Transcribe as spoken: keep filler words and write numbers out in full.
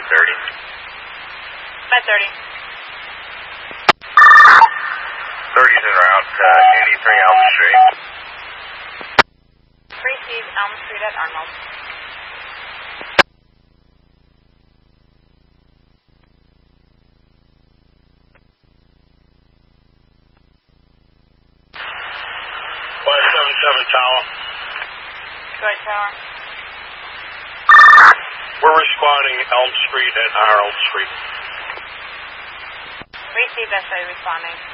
five thirty. five thirty. thirty's en route to eighty-three Elm Street. Receive Elm Street at Arnold. five seven seven Tower. Go ahead, Tower. We're responding Elm Street and Harold Street. Receive S A responding.